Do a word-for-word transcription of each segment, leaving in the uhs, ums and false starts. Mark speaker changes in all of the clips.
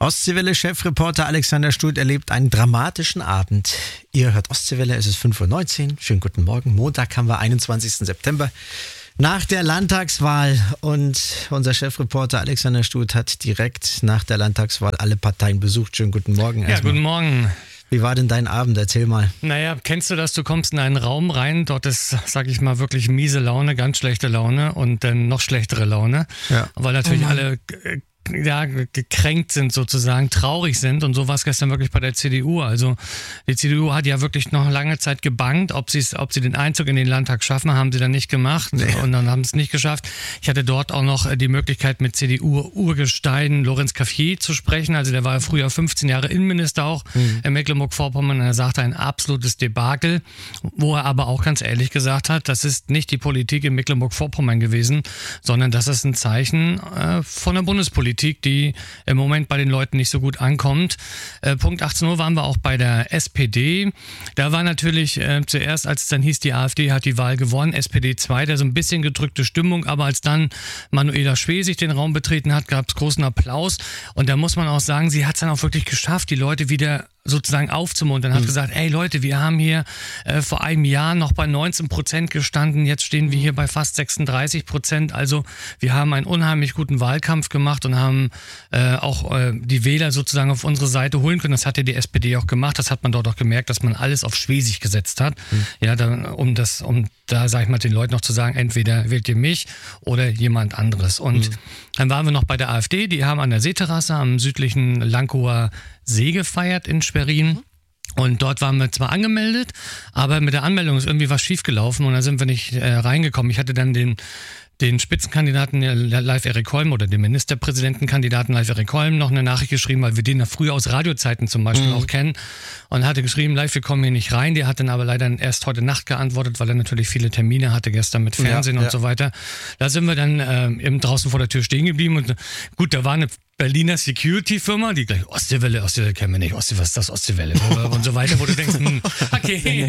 Speaker 1: Ostseewelle-Chefreporter Alexander Stut erlebt einen dramatischen Abend. Ihr hört Ostseewelle, es ist fünf Uhr neunzehn. Schönen guten Morgen. Montag haben wir einundzwanzigsten September. Nach der Landtagswahl, und unser Chefreporter Alexander Stut hat direkt nach der Landtagswahl alle Parteien besucht. Schönen guten Morgen.
Speaker 2: Ja, guten Morgen.
Speaker 1: Wie war denn dein Abend? Erzähl mal.
Speaker 2: Naja, kennst du das? Du kommst in einen Raum rein, dort ist, sag ich mal, wirklich miese Laune, ganz schlechte Laune und dann noch schlechtere Laune. Ja. Weil natürlich mhm. alle äh, ja, gekränkt sind sozusagen, traurig sind, und so war es gestern wirklich bei der C D U. Also die C D U hat ja wirklich noch lange Zeit gebangt, ob, ob sie den Einzug in den Landtag schaffen, haben sie dann nicht gemacht nee. und dann haben sie es nicht geschafft. Ich hatte dort auch noch die Möglichkeit, mit C D U-Urgestein Lorenz Cafier zu sprechen. Also der war ja früher fünfzehn Jahre Innenminister auch mhm. in Mecklenburg-Vorpommern, und er sagte ein absolutes Debakel, wo er aber auch ganz ehrlich gesagt hat, das ist nicht die Politik in Mecklenburg-Vorpommern gewesen, sondern das ist ein Zeichen äh, von der Bundespolitik, die im Moment bei den Leuten nicht so gut ankommt. Äh, Punkt achtzehn Uhr waren wir auch bei der S P D. Da war natürlich äh, zuerst, als es dann hieß, die AfD hat die Wahl gewonnen, S P D zwei, da so ein bisschen gedrückte Stimmung, aber als dann Manuela Schwesig den Raum betreten hat, gab es großen Applaus, und da muss man auch sagen, sie hat es dann auch wirklich geschafft, die Leute wieder sozusagen aufzumuntern, hat mhm. gesagt, ey Leute, wir haben hier äh, vor einem Jahr noch bei neunzehn Prozent gestanden, jetzt stehen wir hier bei fast sechsunddreißig Prozent, also wir haben einen unheimlich guten Wahlkampf gemacht und haben äh, auch äh, die Wähler sozusagen auf unsere Seite holen können. Das hat ja die S P D auch gemacht, das hat man dort auch gemerkt, dass man alles auf Schwesig gesetzt hat, mhm. ja, da, um das, um da, sag ich mal, den Leuten noch zu sagen, entweder wählt ihr mich oder jemand anderes. Und mhm. dann waren wir noch bei der AfD, die haben an der Seeterrasse am südlichen Lankower See gefeiert in Schwerin. Und dort waren wir zwar angemeldet, aber mit der Anmeldung ist irgendwie was schiefgelaufen, und da sind wir nicht äh, reingekommen. Ich hatte dann den den Spitzenkandidaten Leif Erik Holm oder den Ministerpräsidentenkandidaten Leif Erik Holm noch eine Nachricht geschrieben, weil wir den ja früher aus Radiozeiten zum Beispiel mhm. auch kennen, und hatte geschrieben, Leif, wir kommen hier nicht rein. Der hat dann aber leider erst heute Nacht geantwortet, weil er natürlich viele Termine hatte gestern mit Fernsehen ja, und ja. so weiter. Da sind wir dann äh, eben draußen vor der Tür stehen geblieben, und gut, da war eine Berliner Security-Firma, die gleich, Ostseewelle, Ostseewelle kennen wir nicht, Ostsee, was ist das, Ostseewelle und so weiter, wo du denkst, hm, okay,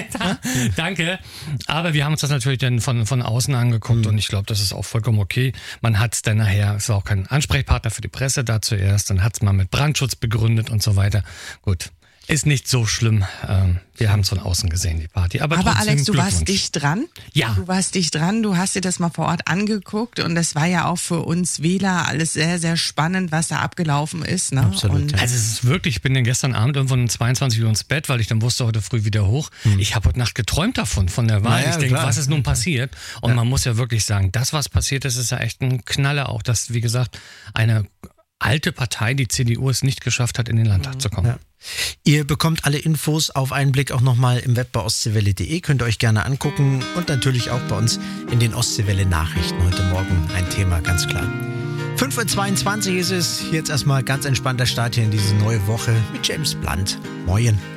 Speaker 2: danke. Aber wir haben uns das natürlich dann von, von außen angeguckt, mhm. und ich glaube, das ist auch vollkommen okay. Man hat es dann nachher, es war auch kein Ansprechpartner für die Presse da zuerst, dann hat es mal mit Brandschutz begründet und so weiter. Gut. Ist nicht so schlimm. Wir haben es von außen gesehen, die Party. Aber,
Speaker 3: Aber Alex, du warst dicht dran.
Speaker 2: Ja.
Speaker 3: Du warst dicht dran. Du hast dir das mal vor Ort angeguckt, und das war ja auch für uns Wähler alles sehr, sehr spannend, was da abgelaufen ist. Ne?
Speaker 1: Absolut.
Speaker 3: Und
Speaker 1: Ja.
Speaker 2: Also es ist wirklich, ich bin dann gestern Abend irgendwann um zweiundzwanzig Uhr ins Bett, weil ich dann wusste, heute früh wieder hoch. Hm. Ich habe heute Nacht geträumt davon, von der Wahl.
Speaker 1: Naja,
Speaker 2: ich denke,
Speaker 1: klar.
Speaker 2: was ist nun passiert? Und ja. man muss ja wirklich sagen, das, was passiert ist, ist ja echt ein Knaller. Auch, dass, wie gesagt, eine alte Partei, die C D U, es nicht geschafft hat, in den Landtag zu kommen.
Speaker 1: Ja. Ihr bekommt alle Infos auf einen Blick auch nochmal im Web bei ostseewelle punkt de, könnt ihr euch gerne angucken, und natürlich auch bei uns in den Ostseewelle-Nachrichten heute Morgen ein Thema, ganz klar. fünf Uhr zweiundzwanzig ist es, jetzt erstmal ganz entspannter Start hier in diese neue Woche mit James Blunt. Moin.